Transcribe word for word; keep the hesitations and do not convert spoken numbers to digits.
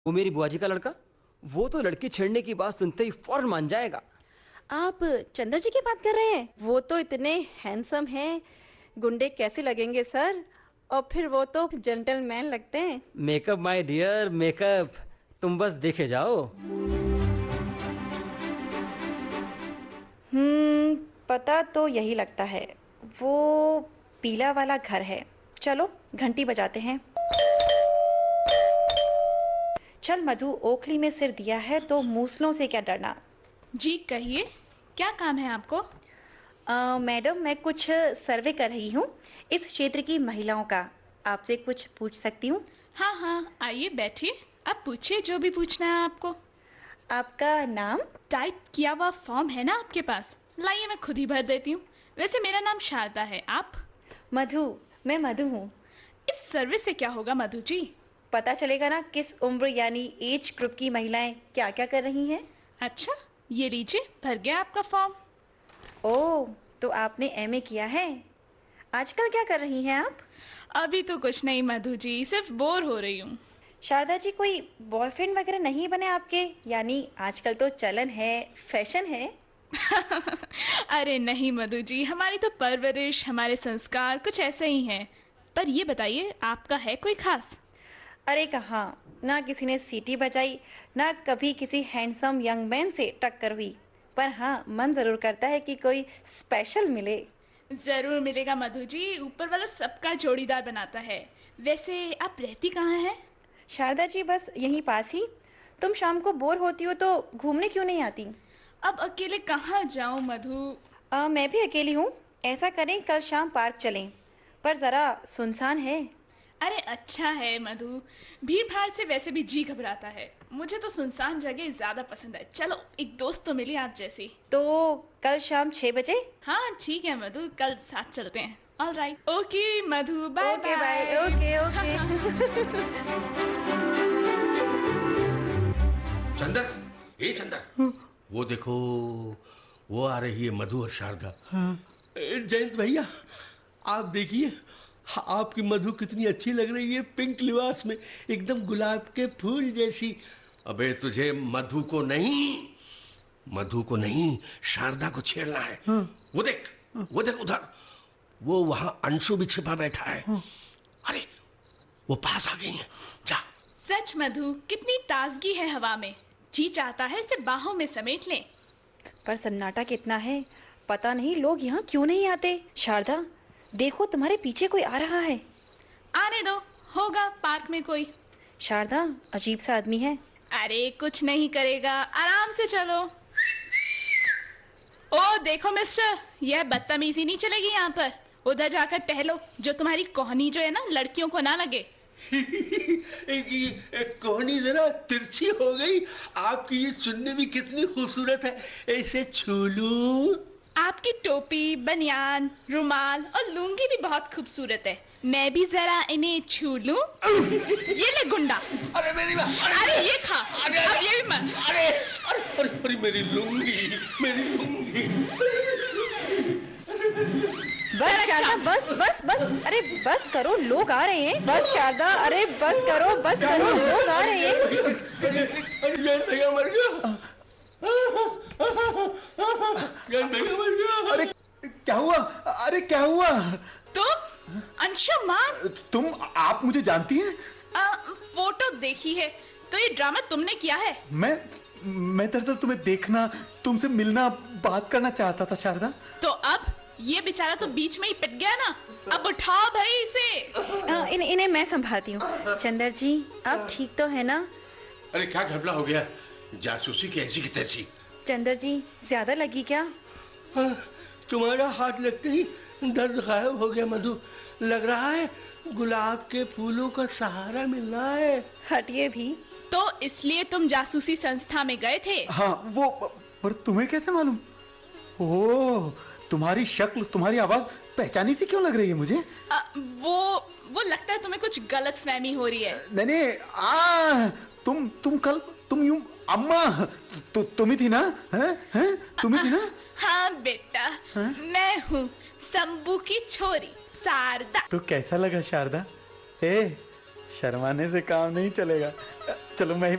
वो मेरी बुआ जी का लड़का, वो तो लड़की छेड़ने की बात सुनते ही फौरन मान जाएगा। आप चंद्र जी की बात कर रहे हैं? वो तो इतने हैंडसम हैं, गुंडे कैसे लगेंगे सर? और फिर वो तो जेंटलमैन लगते हैं। Makeup my dear, makeup. तुम बस देखे जाओ। हम्म पता तो यही लगता है, वो पीला वाला घर है। चलो घंटी बजाते हैं। चल मधु, ओखली में सिर दिया है तो मूसलों से क्या डरना। जी कहिए, क्या काम है आपको? अ, मैडम, मैं कुछ सर्वे कर रही हूँ इस क्षेत्र की महिलाओं का। आपसे कुछ पूछ सकती हूँ? हाँ हाँ, आइए बैठिए, आप पूछिए जो भी पूछना है आपको। आपका नाम? टाइप किया हुआ फॉर्म है ना आपके पास? लाइए मैं खुद ही भर देती हूँ। वैसे मेरा नाम शारदा है, आप? मधु, मैं मधु हूँ। इस सर्वे से क्या होगा मधु जी? पता चलेगा ना किस उम्र यानी एज ग्रुप की महिलाएं क्या क्या कर रही हैं। अच्छा, ये लीजिए, भर गया आपका फॉर्म। ओह, तो आपने एमए किया है। आजकल क्या कर रही हैं आप? अभी तो कुछ नहीं मधु जी, सिर्फ बोर हो रही हूँ। शारदा जी, कोई बॉयफ्रेंड वगैरह नहीं बने आपके? यानी आजकल तो चलन है, फैशन है। अरे नहीं मधु जी, हमारी तो परवरिश, हमारे संस्कार कुछ ऐसे ही हैं। पर ये बताइए, आपका है कोई खास? अरे कहाँ, ना किसी ने सीटी बजाई, ना कभी किसी हैंडसम यंग मैन से टक्कर हुई। पर हाँ, मन जरूर करता है कि कोई स्पेशल मिले। जरूर मिलेगा मधु जी, ऊपर वाला सबका जोड़ीदार बनाता है। वैसे आप रहती कहाँ हैं? शारदा जी, बस यहीं पास ही। तुम शाम को बोर होती हो तो घूमने क्यों नहीं आती? अब अकेले कहाँ जाऊँ मधु? आ, मैं भी अकेली हूँ। ऐसा करें, कल शाम पार्क चलें, पर ज़रा सुनसान है। अरे अच्छा है मधु, भीड़ भाड़ से वैसे भी जी घबराता है। मुझे तो सुनसान जगह ज़्यादा पसंद है। चलो, एक दोस्त तो मिली आप जैसी। तो कल शाम छः बजे? हाँ ठीक है मधु, कल साथ चलते हैं। ऑल राइट, ओके मधु, bye okay bye. Okay okay. Chandar, ए चंदर, वो देखो, वो आ रही है मधु और शारदा। हाँ। जयंत भैया, आप देखिए, आपकी मधु कितनी अच्छी लग रही है पिंक लिबास में, एकदम गुलाब के फूल जैसी। अबे तुझे मधु को नहीं, मधु को नहीं, शारदा को छेड़ना है। हाँ। वो देख, वो देख उधर, वो वहां अंशु भी छिपा बैठा है। हाँ। अरे वो पास आ गई है, जा। सच मधु, कितनी ताजगी है हवा में, जी चाहता है इसे बाहों में समेट लें। पर सन्नाटा कितना है, पता नहीं लोग यहाँ क्यों नहीं आते। शारदा देखो, तुम्हारे पीछे कोई आ रहा है। आने दो, होगा पार्क में कोई। शारदा, अजीब सा आदमी है। अरे कुछ नहीं करेगा, आराम से चलो। ओ देखो मिस्टर, यह बदतमीजी नहीं चलेगी यहाँ पर। उधर जाकर टहलो, जो तुम्हारी कोहनी जो है ना, लड़कियों को ना लगे। कोहनी जरा तिरछी हो गई। आपकी ये सुनने में कितनी खूबसूरत है, ऐसे छू लूं। आपकी टोपी, बनियान, रुमाल और लुंगी भी बहुत खूबसूरत है। मैं भी जरा इन्हें छू लूं। ये ले गुंडा। अरे मेरी बात, अरे, अरे ये खा। अरे, अब ये भी मत। अरे अरे अरे, अरे मेरी लुंगी, मेरी लुंगी। बस शारदा, बस बस बस। अरे बस करो, लोग आ रहे हैं। बस शारदा, अरे बस करो, बस करो, लोग आ रहे हैं। अरे अरे जयंत भैया मर गया। जयंत भैया मर गया। अरे क्या हुआ? अरे क्या हुआ? तुम अंशुमान? तुम, आप मुझे जानती हैं? आ, फोटो देखी है, तो ये ड्रामा तुमने किया है? मैं मैं दरअसल तुम्हें देखना, तुमसे मिलना, बात करना चाहता था शारदा। तो अब ये बेचारा तो बीच में ही पिट गया ना, अब उठाओ भाई इसे। आ, इन, इन्हें मैं संभालती हूँ। चंदर जी, आप ठीक तो है ना? अरे क्या घपला हो गया, जासूसी की ऐसी की तैसी। चंदर जी, ज्यादा लगी क्या? हाँ, तुम्हारा हाथ लगते ही दर्द गायब हो गया मधु। लग रहा है गुलाब के फूलों का सहारा मिल रहा है। हटिए भी। तो इसलिए तुम जासूसी संस्था में गए थे? हाँ, वो, पर तुम्हें कैसे मालूम? ओह, तुम्हारी शक्ल, तुम्हारी आवाज पहचानी सी क्यों लग रही है मुझे? आ, वो वो लगता है तुम्हें कुछ गलत फहमी हो रही है। नहीं नहीं, आ, तुम तुम कल तुम यूं, अम्मा, तु, तुम ही थी ना? हैं हैं तुम ही थी ना? हाँ बेटा, मैं हूँ शंभू की छोरी शारदा। तो कैसा लगा शारदा? ए, शर्माने से काम नहीं चलेगा। चलो मैं ही